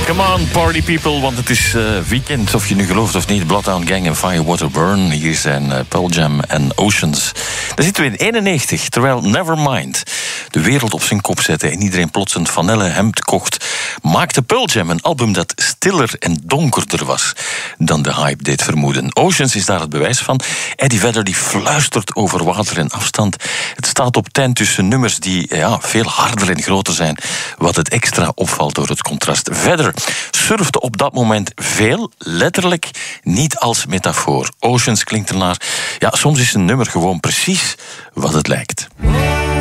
Come on, party people, want het is weekend, of je nu gelooft of niet. Bloodhound Gang en Firewater Burn. Hier zijn Pearl Jam en Oceans. Daar zitten we in 91, terwijl Nevermind de wereld op zijn kop zette en iedereen plots een flanellen hemd kocht, maakte Pearl Jam een album dat stiller en donkerder was dan de hype deed vermoeden. Oceans is daar het bewijs van. Eddie Vedder die fluistert over water en afstand. Het staat op 10 tussen nummers die veel harder en groter zijn, wat het extra opvalt door het contrast. Vedder surfte op dat moment veel, letterlijk, niet als metafoor. Oceans klinkt ernaar. Ja, soms is een nummer gewoon precies wat het lijkt.